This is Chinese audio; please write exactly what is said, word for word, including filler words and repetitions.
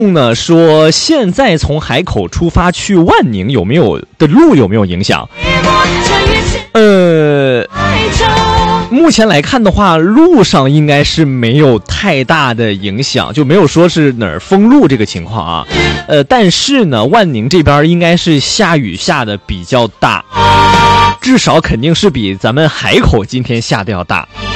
呢说现在从海口出发去万宁有没有的路有没有影响？呃，目前来看的话，路上应该是没有太大的影响，就没有说是哪儿封路这个情况啊。呃，但是呢，万宁这边应该是下雨下的比较大，至少肯定是比咱们海口今天下的要大。